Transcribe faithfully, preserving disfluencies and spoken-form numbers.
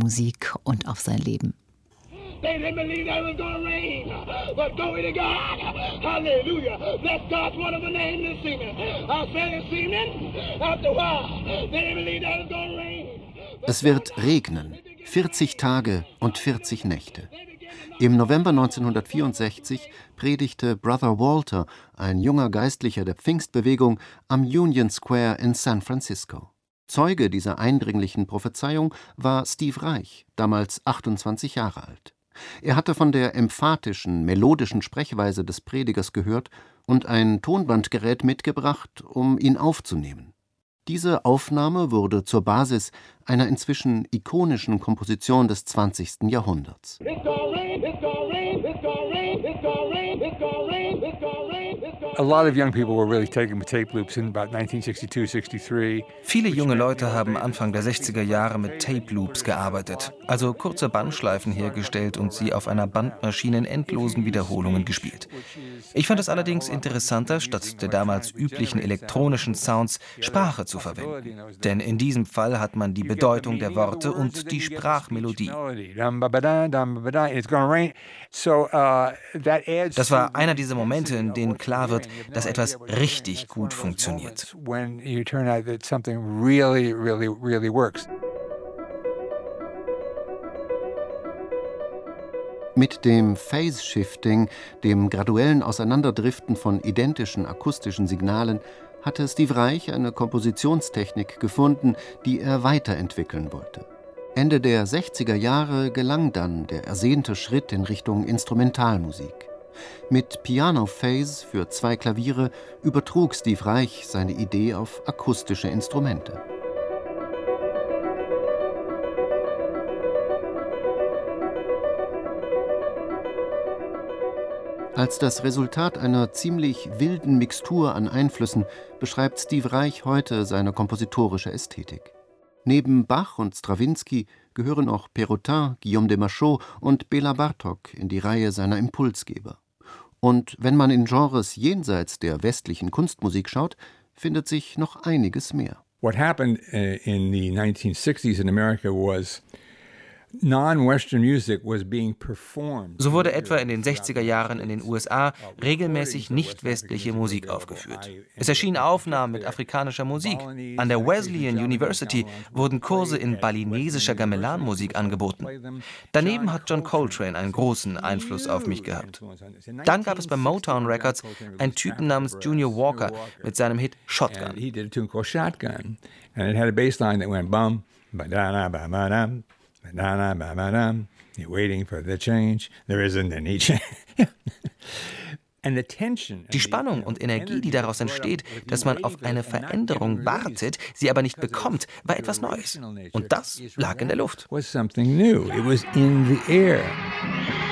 Musik und auf sein Leben. They didn't believe that it was going to rain, but glory to God, hallelujah. Bless God's wonderful name this evening. I said this evening, after a while, they didn't believe that it was going to rain. Es wird regnen, vierzig Tage und vierzig Nächte. Im November neunzehnhundertvierundsechzig predigte Brother Walter, ein junger Geistlicher der Pfingstbewegung, am Union Square in San Francisco. Zeuge dieser eindringlichen Prophezeiung war Steve Reich, damals achtundzwanzig Jahre alt. Er hatte von der emphatischen, melodischen Sprechweise des Predigers gehört und ein Tonbandgerät mitgebracht, um ihn aufzunehmen. Diese Aufnahme wurde zur Basis einer inzwischen ikonischen Komposition des zwanzigsten Jahrhunderts. Viele junge Leute haben Anfang der sechziger Jahre mit Tape Loops gearbeitet, also kurze Bandschleifen hergestellt und sie auf einer Bandmaschine in endlosen Wiederholungen gespielt. Ich fand es allerdings interessanter, statt der damals üblichen elektronischen Sounds Sprache zu verwenden. Denn in diesem Fall hat man die Bedeutung der Worte und die Sprachmelodie. Das war einer dieser Momente, in denen klar wird, dass etwas richtig gut funktioniert. Mit dem Phase-Shifting, dem graduellen Auseinanderdriften von identischen akustischen Signalen, hatte Steve Reich eine Kompositionstechnik gefunden, die er weiterentwickeln wollte. Ende der sechziger Jahre gelang dann der ersehnte Schritt in Richtung Instrumentalmusik. Mit Piano Phase für zwei Klaviere übertrug Steve Reich seine Idee auf akustische Instrumente. Als das Resultat einer ziemlich wilden Mixtur an Einflüssen beschreibt Steve Reich heute seine kompositorische Ästhetik. Neben Bach und Strawinsky gehören auch Perrotin, Guillaume de Machaut und Béla Bartók in die Reihe seiner Impulsgeber. Und wenn man in Genres jenseits der westlichen Kunstmusik schaut, findet sich noch einiges mehr. What happened in the nineteen sixties in America was non-Western music was being performed. So wurde etwa in den sechziger Jahren in den U S A regelmäßig nicht-westliche Musik aufgeführt. Es erschienen Aufnahmen mit afrikanischer Musik. An der Wesleyan University wurden Kurse in balinesischer Gamelan-Musik angeboten. Daneben hat John Coltrane einen großen Einfluss auf mich gehabt. Dann gab es bei Motown Records einen Typen namens Junior Walker mit seinem Hit Shotgun. He did a tune called Shotgun, and it had a bass line that went bum, ba-da-da-ba-ba-dum. You're waiting for the change. There isn't any change. Die Spannung und Energie, die daraus entsteht, dass man auf eine Veränderung wartet, sie aber nicht bekommt, war etwas Neues. Und das lag in der Luft. Was something new. It was in the air.